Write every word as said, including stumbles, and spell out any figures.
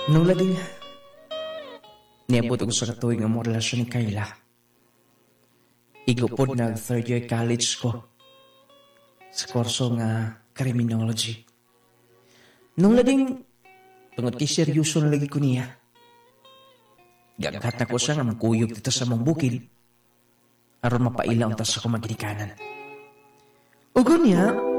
Nung labing, niabot ako sa katuwing ang mga relasyon ni Kayla. Igupod na third year college ko sa kurso nga criminology. Nung labing, tungod kay seryoso na lagi ko niya. Gaghat na ko siya nga magkuyog dito sa mong bukid aron mapailaw ang tas ako maginikanan. Ugo niya,